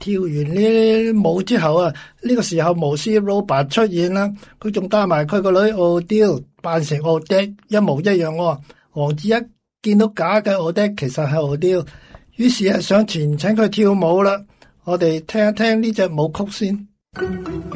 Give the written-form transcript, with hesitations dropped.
跳完呢啲舞之後啊，呢個時候巫師 Robert 出現啦，佢仲帶埋佢個女 Odile 扮成 Odette 一模一樣喎。王子一見到假嘅 Odette 其實係 Odile，於是係上前請佢跳舞啦。我哋聽一聽呢隻舞曲先。